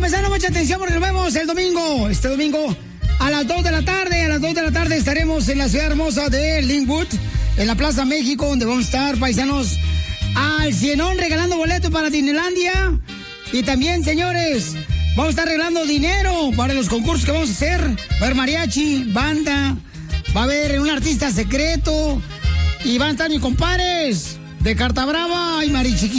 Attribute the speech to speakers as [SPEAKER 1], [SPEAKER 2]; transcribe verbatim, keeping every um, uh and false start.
[SPEAKER 1] paisano, mucha atención porque nos vemos el domingo. Este domingo a las dos de la tarde. A las dos de la tarde estaremos en la ciudad hermosa de Linwood, en la Plaza México, donde vamos a estar, paisanos, al cienón regalando boletos para Disneylandia. Y también, señores, vamos a estar regalando dinero para los concursos que vamos a hacer. Va a haber mariachi, banda, va a haber un artista secreto y van a estar mis compadres de Carta Brava y Marichiqui.